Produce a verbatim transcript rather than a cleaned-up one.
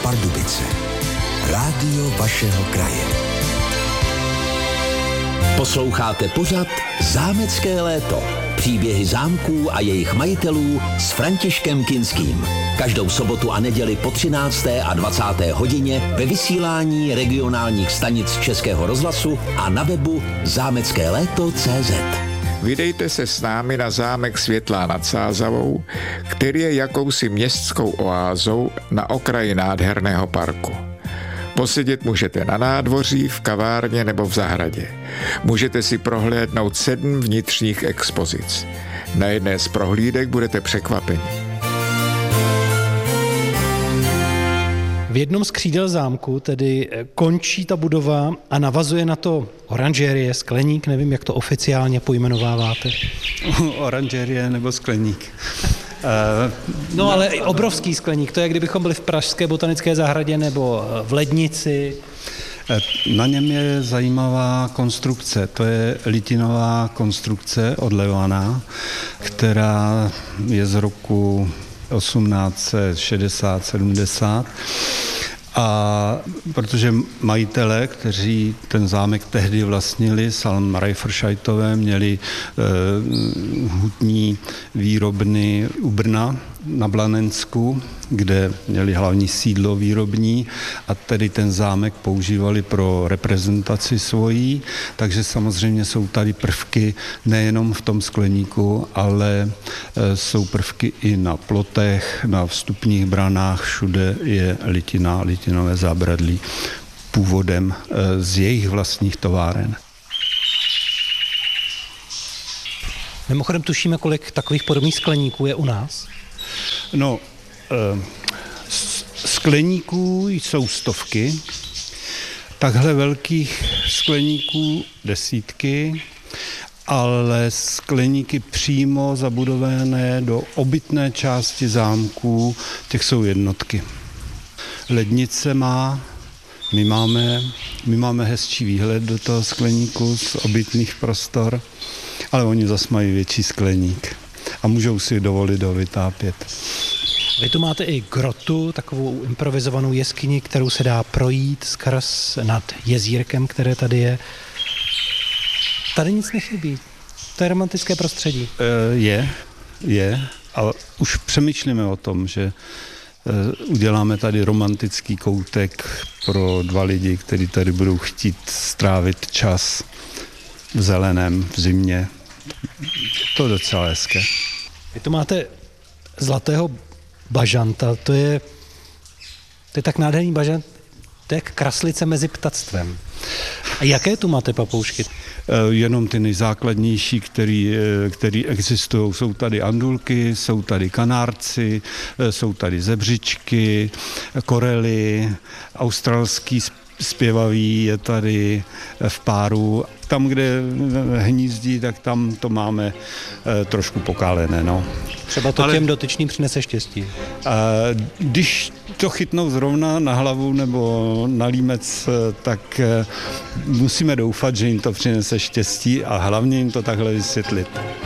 Pardubice. Rádio vašeho kraje. Posloucháte pořad Zámecké léto. Příběhy zámků a jejich majitelů s Františkem Kinským. Každou sobotu a neděli po třinácté a dvacáté hodině ve vysílání regionálních stanic Českého rozhlasu a na webu zámecké léto tečka cé zet. Vydejte se s námi na zámek Světlá nad Sázavou, který je jakousi městskou oázou na okraji nádherného parku. Posedět můžete na nádvoří, v kavárně nebo v zahradě. Můžete si prohlédnout sedm vnitřních expozic. Na jedné z prohlídek budete překvapeni. V jednom z křídel zámku tedy končí ta budova a navazuje na to oranžérie, skleník, nevím, jak to oficiálně pojmenováváte. Oranžérie nebo skleník. No ale obrovský skleník, to je, kdybychom byli v Pražské botanické zahradě nebo v Lednici. Na něm je zajímavá konstrukce, to je litinová konstrukce odlevaná, která je z roku osmnáct šedesát sedmdesát. A protože majitelé, kteří ten zámek tehdy vlastnili, Salm Reiferscheitové, měli e, hutní výrobny u Brna na Blanensku, kde měli hlavní sídlo výrobní a tedy ten zámek používali pro reprezentaci svojí, takže samozřejmě jsou tady prvky nejenom v tom skleníku, ale e, jsou prvky i na plotech, na vstupních branách, všude je litina, litinové zábradlí původem e, z jejich vlastních továren. Mimochodem tušíme, kolik takových podobných skleníků je u nás? No, e, skleníků jsou stovky, takhle velkých skleníků desítky, ale skleníky přímo zabudované do obytné části zámků, těch jsou jednotky. Lednice má, my máme, my máme hezčí výhled do toho skleníku z obytných prostor, ale oni zase mají větší skleník a můžou si dovolit ho vytápět. Vy tu máte i grotu, takovou improvizovanou jeskyni, kterou se dá projít skrz nad jezírkem, které tady je. Tady nic nechybí. To je romantické prostředí. Je, je, ale už přemýšlíme o tom, že uděláme tady romantický koutek pro dva lidi, kteří tady budou chtít strávit čas v zeleném, v zimě. To je docela hezké. Vy tu máte zlatého bažanta, to je, to je tak nádherný bažant, to je jak kraslice mezi ptactvem. A jaké tu máte papoušky? Jenom ty nejzákladnější, který, který existují. Jsou tady andulky, jsou tady kanárci, jsou tady zebřičky, korely, australský zpěvavý je tady v páru. Tam, kde hnízdí, tak tam to máme e, trošku pokálené. No. Třeba to Ale, těm dotyčným přinese štěstí. E, když to chytnou zrovna na hlavu nebo na límec, tak e, musíme doufat, že jim to přinese štěstí a hlavně jim to takhle vysvětlit.